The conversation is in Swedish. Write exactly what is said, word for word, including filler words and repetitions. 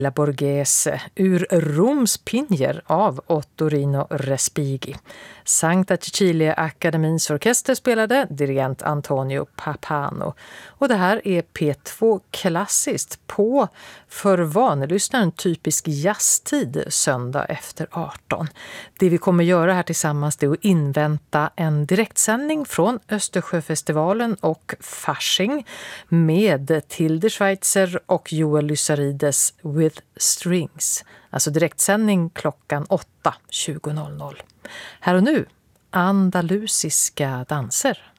La Borghese ur Roms Pinjer av Ottorino Respighi. Sankta Cecilia Akademins orkester spelade, dirigent Antonio Papano. Och det här är P två klassiskt på för vanelyssnaren typisk jazztid söndag efter arton. Det vi kommer göra här tillsammans är att invänta en direktsändning från Östersjöfestivalen och Fasching med Tilde Schweitzer och Joel Lysarides With Strings. Alltså direktsändning klockan åtta tjugo. Här och nu, andalusiska danser.